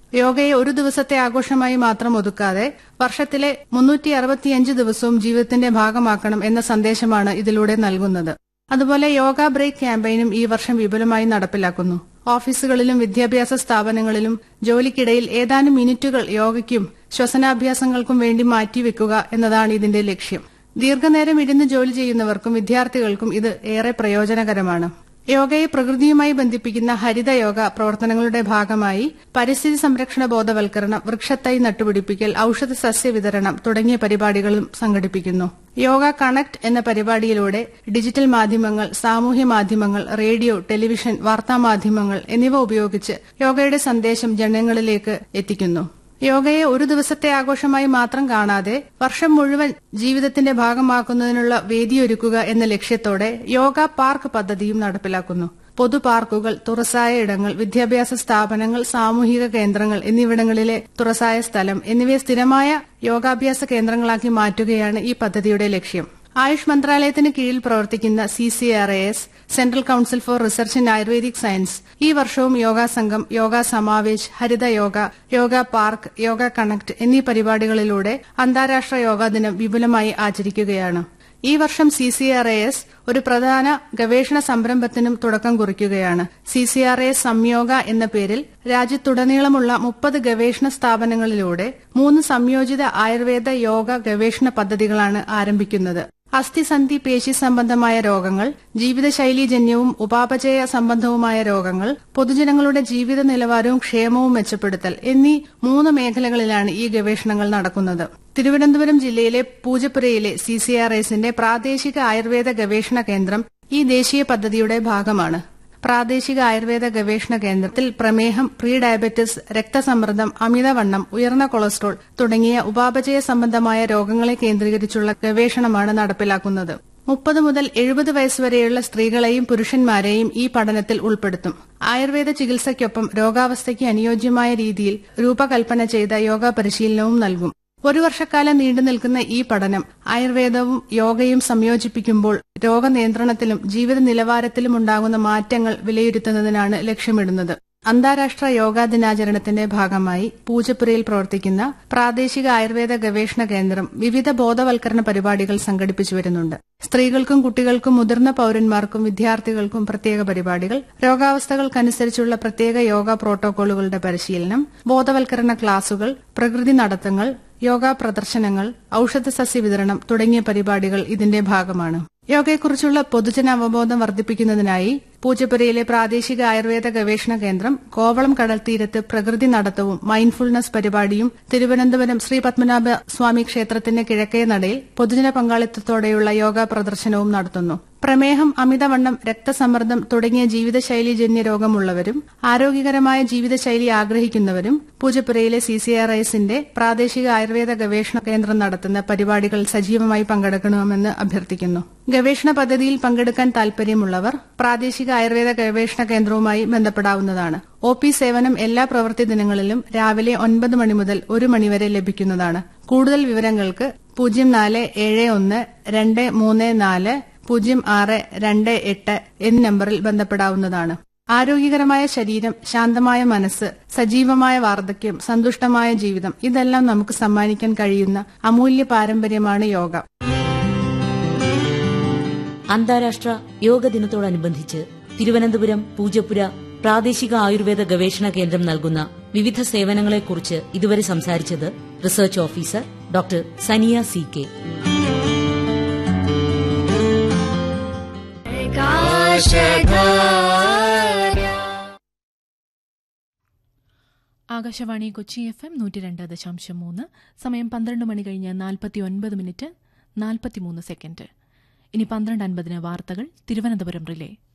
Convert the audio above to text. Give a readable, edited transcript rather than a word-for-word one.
യോഗയെ ഒരു ദിവസത്തെ ആഘോഷമായി മാത്രം ഒതുക്കാതെ വർഷത്തിലെ 365 ദിവസവും ജീവിതത്തിന്റെ ഭാഗമാക്കണം എന്ന സന്ദേശമാണ് ഇതിലൂടെ നൽകുന്നത്. അതുപോലെ യോഗ ബ്രേക്ക് ക്യാമ്പയിനും ഈ വർഷം വിപുലമായി നടപ്പിലാക്കുന്നു. ഓഫീസുകളിലും വിദ്യാഭ്യാസ സ്ഥാപനങ്ങളിലും ജോലിക്കിടയിൽ ഏതാനും മിനിറ്റുകൾ യോഗയ്ക്കും ശ്വസനാഭ്യാസങ്ങൾക്കും വേണ്ടി മാറ്റിവെക്കുക എന്നതാണ് ഇതിന്റെ ലക്ഷ്യം. ദീർഘനേരം ഇരുന്ന് ജോലി ചെയ്യുന്നവർക്കും വിദ്യാർത്ഥികൾക്കും ഇത് ഏറെ പ്രയോജനകരമാണ്. യോഗയെ പ്രകൃതിയുമായി ബന്ധിപ്പിക്കുന്ന ഹരിത യോഗ പ്രവർത്തനങ്ങളുടെ ഭാഗമായി പരിസ്ഥിതി സംരക്ഷണ ബോധവൽക്കരണം, വൃക്ഷത്തൈ നട്ടുപിടിപ്പിക്കൽ, ഔഷധ സസ്യ വിതരണം തുടങ്ങിയ പരിപാടികളും സംഘടിപ്പിക്കുന്നു. യോഗ കണക്ട് എന്ന പരിപാടിയിലൂടെ ഡിജിറ്റൽ മാധ്യമങ്ങൾ, സാമൂഹ്യ മാധ്യമങ്ങൾ, റേഡിയോ, ടെലിവിഷൻ, വാർത്താമാധ്യമങ്ങൾ എന്നിവ ഉപയോഗിച്ച് യോഗയുടെ സന്ദേശം ജനങ്ങളിലേക്ക് എത്തിക്കുന്നു. യോഗയെ ഒരു ദിവസത്തെ ആഘോഷമായി മാത്രം കാണാതെ വർഷം മുഴുവൻ ജീവിതത്തിന്റെ ഭാഗമാക്കുന്നതിനുള്ള വേദിയൊരുക്കുക എന്ന ലക്ഷ്യത്തോടെ യോഗ പാർക്ക് പദ്ധതിയും നടപ്പിലാക്കുന്നു. പൊതു പാർക്കുകൾ, തുറസായ ഇടങ്ങൾ, വിദ്യാഭ്യാസ സ്ഥാപനങ്ങൾ, സാമൂഹിക കേന്ദ്രങ്ങൾ എന്നിവിടങ്ങളിലെ തുറസായ സ്ഥലം എന്നിവയെ സ്ഥിരമായ യോഗാഭ്യാസ കേന്ദ്രങ്ങളാക്കി മാറ്റുകയാണ് ഈ പദ്ധതിയുടെ ലക്ഷ്യം. ആയുഷ് മന്ത്രാലയത്തിന് കീഴിൽ പ്രവർത്തിക്കുന്ന CCRAS, central council for research in ayurvedic science, ഈ വർഷവും യോഗാ സംഘം, യോഗ സമാവേശ്, ഹരിത യോഗ, യോഗ പാർക്ക്, യോഗ കണക്ട് എന്നീ പരിപാടികളിലൂടെ അന്താരാഷ്ട്ര യോഗാ ദിനം വിപുലമായി ആചരിക്കുകയാണ്. ഈ വർഷം CCRAS ഒരു പ്രധാന ഗവേഷണ സംരംഭത്തിനും തുടക്കം കുറിക്കുകയാണ്. CCRAS സംയോഗ എന്ന പേരിൽ രാജ്യത്തുടനീളമുള്ള 30 ഗവേഷണ സ്ഥാപനങ്ങളിലൂടെ 3 സംയോജിത ആയുർവേദ യോഗ ഗവേഷണ പദ്ധതികളാണ് ആരംഭിക്കുന്നത്. അസ്ഥിസന്ധി പേശി സംബന്ധമായ രോഗങ്ങൾ, ജീവിതശൈലീജന്യവും ഉപാപചയ സംബന്ധവുമായ രോഗങ്ങൾ, പൊതുജനങ്ങളുടെ ജീവിത നിലവാരവും ക്ഷേമവും മെച്ചപ്പെടുത്തൽ എന്നീ 3 മേഖലകളിലാണ് ഈ ഗവേഷണങ്ങൾ നടക്കുന്നത്. തിരുവനന്തപുരം ജില്ലയിലെ പൂജപ്പുരയിലെ CCRASന്റെ പ്രാദേശിക ആയുർവേദ ഗവേഷണ കേന്ദ്രം ഈ ദേശീയ പദ്ധതിയുടെ ഭാഗമാണ്. പ്രാദേശിക ആയുർവേദ ഗവേഷണ കേന്ദ്രത്തിൽ പ്രമേഹം, പ്രീ ഡയബറ്റിസ്, രക്തസമ്മർദ്ദം, അമിതവണ്ണം, ഉയർന്ന കൊളസ്ട്രോൾ തുടങ്ങിയ ഉപാപചയ സംബന്ധമായ രോഗങ്ങളെ കേന്ദ്രീകരിച്ചുള്ള ഗവേഷണമാണ് നടപ്പിലാക്കുന്നത്. 30 മുതൽ 70 വയസ്സുവരെയുള്ള സ്ത്രീകളെയും പുരുഷന്മാരെയും ഈ പഠനത്തിൽ ഉൾപ്പെടുത്തും. ആയുർവേദ ചികിത്സയ്ക്കൊപ്പം രോഗാവസ്ഥയ്ക്ക് അനുയോജ്യമായ രീതിയിൽ രൂപകൽപ്പന ചെയ്ത യോഗ പരിശീലനവും നൽകും. 1 വർഷക്കാലം നീണ്ടുനിൽക്കുന്ന ഈ പഠനം ആയുർവേദവും യോഗയും സംയോജിപ്പിക്കുമ്പോൾ രോഗനിയന്ത്രണത്തിലും ജീവിത നിലവാരത്തിലും ഉണ്ടാകുന്ന മാറ്റങ്ങൾ വിലയിരുത്തുന്നതിനാണ് ലക്ഷ്യമിടുന്നത്. അന്താരാഷ്ട്ര യോഗാ ദിനാചരണത്തിന്റെ ഭാഗമായി പൂജപ്പുരയിൽ പ്രവർത്തിക്കുന്ന പ്രാദേശിക ആയുർവേദ ഗവേഷണ കേന്ദ്രം വിവിധ ബോധവൽക്കരണ പരിപാടികൾ സംഘടിപ്പിച്ചു വരുന്നുണ്ട്. സ്ത്രീകൾക്കും കുട്ടികൾക്കും മുതിർന്ന പൌരന്മാർക്കും വിദ്യാർത്ഥികൾക്കും പ്രത്യേക പരിപാടികൾ, രോഗാവസ്ഥകൾക്കനുസരിച്ചുള്ള പ്രത്യേക യോഗ പ്രോട്ടോകോളുകളുടെ പരിശീലനം, ബോധവൽക്കരണ ക്ലാസുകൾ, പ്രകൃതി നടത്തങ്ങൾ, യോഗാ പ്രദർശനങ്ങൾ, ഔഷധ സസ്യ വിതരണം തുടങ്ങിയ പരിപാടികൾ ഇതിന്റെ ഭാഗമാണ്. യോഗയെക്കുറിച്ചുള്ള പൊതുജന അവബോധം വർദ്ധിപ്പിക്കുന്നതിനായി പൂജപ്പുരയിലെ പ്രാദേശിക ആയുർവേദ ഗവേഷണ കേന്ദ്രം കോവളം കടൽത്തീരത്ത് പ്രകൃതി നടത്തവും മൈൻഡ്ഫുൾനെസ് പരിപാടിയും തിരുവനന്തപുരം ശ്രീ പത്മനാഭ സ്വാമി ക്ഷേത്രത്തിന്റെ കിഴക്കേ നടയിൽ പൊതുജന പങ്കാളിത്തത്തോടെയുള്ള യോഗ പ്രദർശനവും നടത്തുന്നു. പ്രമേഹം, അമിതവണ്ണം, രക്തസമ്മർദ്ദം തുടങ്ങിയ ജീവിതശൈലീജന്യ രോഗമുള്ളവരും ആരോഗ്യകരമായ ജീവിതശൈലി ആഗ്രഹിക്കുന്നവരും പൂജപ്പുരയിലെ CCRASന്റെ പ്രാദേശിക ആയുർവേദ ഗവേഷണ കേന്ദ്രം നടത്തുന്ന പരിപാടികൾ സജീവമായി പങ്കെടുക്കണമെന്ന് അഭ്യർത്ഥിക്കുന്നു. ഗവേഷണ പദ്ധതിയിൽ പങ്കെടുക്കാൻ താൽപര്യമുള്ളവർ പ്രാദേശിക ആയുർവേദ ഗവേഷണ കേന്ദ്രവുമായി ബന്ധപ്പെടാവുന്നതാണ്. OP സേവനം എല്ലാ പ്രവൃത്തി ദിനങ്ങളിലും രാവിലെ 9 മണി മുതൽ 1 മണിവരെ ലഭിക്കുന്നതാണ്. കൂടുതൽ വിവരങ്ങൾക്ക് 0471-234-0628 എന്നീ നമ്പറിൽ ബന്ധപ്പെടാവുന്നതാണ്. ആരോഗ്യകരമായ ശരീരം, ശാന്തമായ മനസ്സ്, സജീവമായ വാർദ്ധക്യം, സന്തുഷ്ടമായ ജീവിതം ഇതെല്ലാം നമുക്ക് സമ്മാനിക്കാൻ കഴിയുന്ന അമൂല്യ പാരമ്പര്യമാണ് യോഗ. അന്താരാഷ്ട്ര യോഗ ദിനത്തോടനുബന്ധിച്ച് തിരുവനന്തപുരം പൂജപ്പുര പ്രാദേശിക ആയുർവേദ ഗവേഷണ കേന്ദ്രം നൽകുന്ന വിവിധ സേവനങ്ങളെക്കുറിച്ച് ഇതുവരെ സംസാരിച്ചത് research officer doctor Sania CK. Akashvani Kochi FM 102.3. സമയം 12 മണി കഴിഞ്ഞ് 49 മിനിറ്റ് 43 സെക്കൻഡ്. ഇനി 12:50 വാർത്തകൾ തിരുവനന്തപുരം റിലേ.